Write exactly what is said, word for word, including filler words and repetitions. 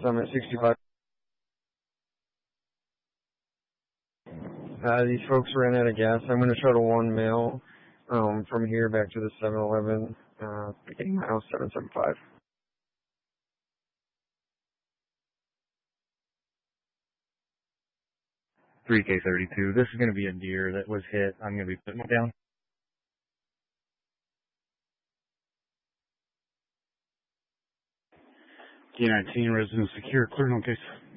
Summit sixty-five. Uh, these folks ran out of gas. I'm going to shuttle one male um, from here back to the seven eleven, uh, beginning mile seven seven five. three K thirty-two. This is going to be a deer that was hit. I'm going to be putting it down. K nineteen, resident secure, clear on case.